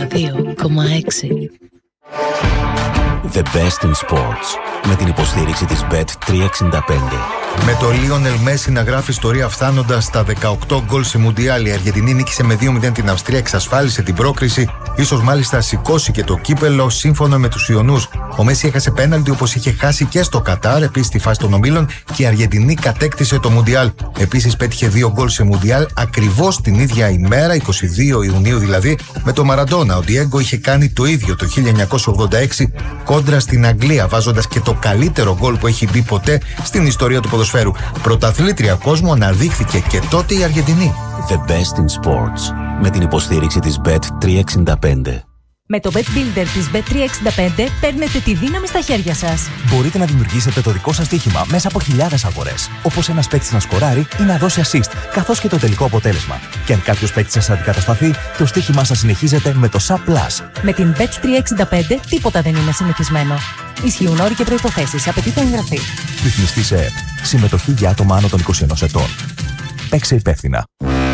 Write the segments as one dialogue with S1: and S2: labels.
S1: 92,6.
S2: The best in sports. Με την υποστήριξη της Bet365.
S3: Με το Λίονελ Μέση να γράφει ιστορία φτάνοντας στα 18 γκολ σε Μουντιάλ, η Αργεντινή νίκησε με 2-0 την Αυστρία, εξασφάλισε την πρόκριση, ίσως μάλιστα σηκώσει και το κύπελο. Σύμφωνα με τους Ιωνούς, ο Μέση έχασε πέναλτι όπως είχε χάσει και στο Κατάρ, επίσης στη φάση των ομίλων, και η Αργεντινή κατέκτησε το Μουντιάλ. Επίσης πέτυχε 2 γκολ σε Μουντιάλ ακριβώς την ίδια ημέρα, 22 Ιουνίου δηλαδή, με το Μαραντόνα. Ο Ντιέγκο είχε κάνει το ίδιο το 1986 κόντρα στην Αγγλία, βάζοντας και το καλύτερο γκολ που έχει μπει ποτέ στην ιστορία του ποδοσφαίρου. Πρωταθλήτρια κόσμου αναδείχθηκε και τότε η Αργεντινή.
S2: The best in sports. Με την υποστήριξη της Bet365.
S4: Με το Bet Builder της Bet365 παίρνετε τη δύναμη στα χέρια σας.
S5: Μπορείτε να δημιουργήσετε το δικό σας στοίχημα μέσα από χιλιάδες αγορές. Όπως ένας παίκτης να σκοράρει ή να δώσει assist, καθώς και το τελικό αποτέλεσμα. Και αν κάποιος παίκτης σας αντικατασταθεί, το στοίχημά σας συνεχίζεται με το SAP+.
S4: Με την Bet365 τίποτα δεν είναι συνηθισμένο. Ισχύουν όροι και προϋποθέσεις. Απαιτείται εγγραφή.
S5: Ρυθμιστή σε ΕΕΠ. Συμμετοχή για άτομα άνω των 21 ετών. Παίξε υπεύθυνα.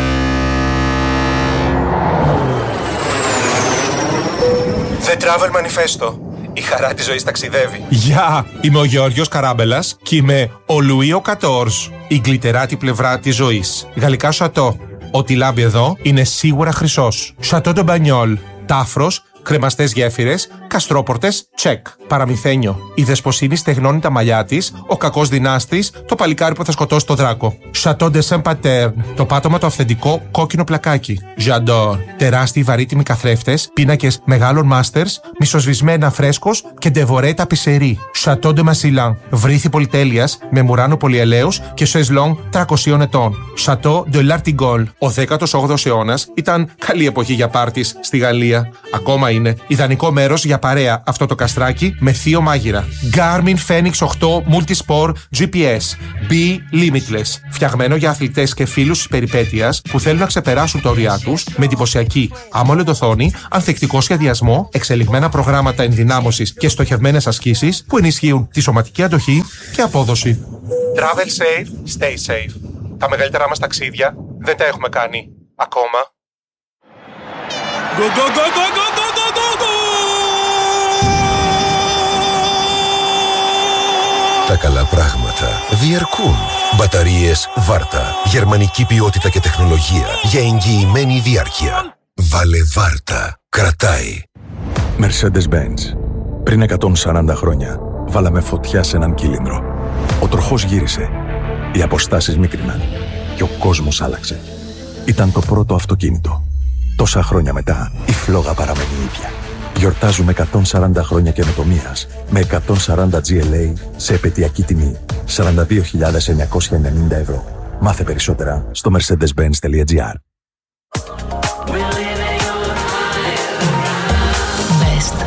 S6: The Travel Manifesto. Η χαρά της ζωής ταξιδεύει.
S7: Γεια! Είμαι ο Γεώργιος Καράμπελας και είμαι ο Λουί ο Κατόρς. Η γλυτεράτη πλευρά της ζωής. Γαλλικά σατό. Ό,τι λάμπει εδώ είναι σίγουρα χρυσός. Σατό de Bagnols. Τάφρος, κρεμαστές γέφυρες, καστρόπορτες, τσεκ. Παραμυθένιο. Η δεσποσίνη στεγνώνει τα μαλλιά της, ο κακός δυνάστης, το παλικάρι που θα σκοτώσει το δράκο. Chateau de Saint-Paterne. Το πάτωμα το αυθεντικό κόκκινο πλακάκι. J'adore. Τεράστιοι βαρύτιμοι καθρέφτες, πίνακες μεγάλων μάστερς, μισοσβησμένα φρέσκος και ντεβορέ ταπισερί. Chateau de Massillon. Βρύθι πολυτέλειας με μουράνο πολυελαίους και σεζλόν 300 ετών. Chateau de l'Artigol. Ο 18ος αιώνας ήταν καλή εποχή για πάρτις στη Γαλλία. Ακόμα είναι ιδανικό μέρος για παρέα αυτό το καστράκι με θείο μάγειρα. Garmin Fenix 8 Multisport GPS. Be Limitless. Φτιαγμένο για αθλητές και φίλους της περιπέτειας που θέλουν να ξεπεράσουν τα όρια τους με εντυπωσιακή AMOLED οθόνη, ανθεκτικό σχεδιασμό, εξελιγμένα προγράμματα ενδυνάμωσης και στοχευμένες ασκήσεις που ενισχύουν τη σωματική αντοχή και απόδοση.
S6: Travel safe, stay safe. Τα μεγαλύτερά μας ταξίδια δεν τα έχουμε κάνει ακόμα.
S7: Go, go, go, go, go, go, go, go, go!
S8: Τα καλά πράγματα διαρκούν. Μπαταρίες Βάρτα. Γερμανική ποιότητα και τεχνολογία για εγγυημένη διάρκεια. Βάλε Βάρτα. Κρατάει.
S9: Mercedes-Benz. Πριν 140 χρόνια βάλαμε φωτιά σε έναν κύλινδρο. Ο τροχός γύρισε. Οι αποστάσεις μίκριναν. Και ο κόσμος άλλαξε. Ήταν το πρώτο αυτοκίνητο. Τόσα χρόνια μετά, η φλόγα παραμένει ίδια. Γιορτάζουμε 140 χρόνια καινοτομίας με 140 GLA σε επαιτειακή τιμή 42.990 ευρώ. Μάθε περισσότερα στο mercedes-benz.gr.
S1: Best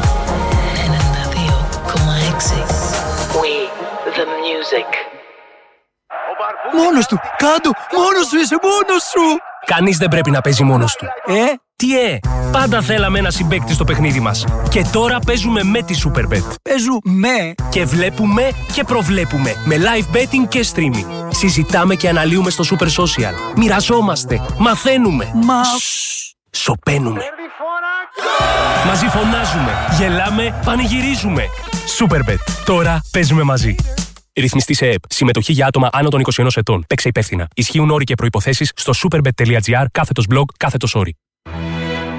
S1: 92,6. We the music.
S10: Μόνος του! Κάτω! Μόνος σου! Είσαι μόνος σου!
S11: Κανείς δεν πρέπει να παίζει μόνος του. Τι πάντα θέλαμε ένα συμπαίκτη στο παιχνίδι μας. Και τώρα παίζουμε με τη Superbet.
S10: Παίζουμε!
S11: Και βλέπουμε και προβλέπουμε. Με live betting και streaming. Συζητάμε και αναλύουμε στο Super Social. Μοιραζόμαστε. Μαθαίνουμε. Σωπαίνουμε. Μαζί φωνάζουμε. Γελάμε. Πανηγυρίζουμε. Superbet. Τώρα παίζουμε μαζί. Ρυθμιστή σε ΕΕΠ. Συμμετοχή για άτομα άνω των 21 ετών. Παίξε υπεύθυνα. Ισχύουν όροι και προϋποθέσεις στο superbet.gr /blog/όροι.